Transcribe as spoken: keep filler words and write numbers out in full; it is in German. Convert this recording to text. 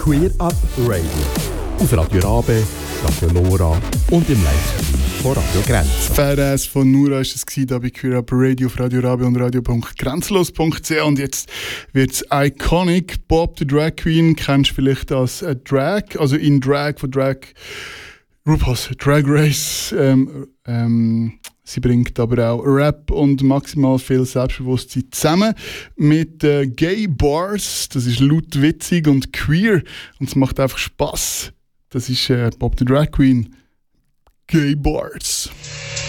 Queer Up Radio. Auf Radio Rabe, Radio Nora und im Livestream von Radio Grenzen. Fadass von Nura war es hier bei Queer Up Radio auf Radio Rabe und radio punkt grenzenlos punkt c h. Und jetzt wird es iconic. Bob the Drag Queen kennst du vielleicht als äh, Drag, also in Drag von Drag RuPaul's Drag Race. Ähm, ähm, sie bringt aber auch Rap und maximal viel Selbstbewusstsein zusammen mit äh, Gay Bars. Das ist laut, witzig und queer und es macht einfach Spass. Das ist äh, Bob the Drag Queen. Gay Bars.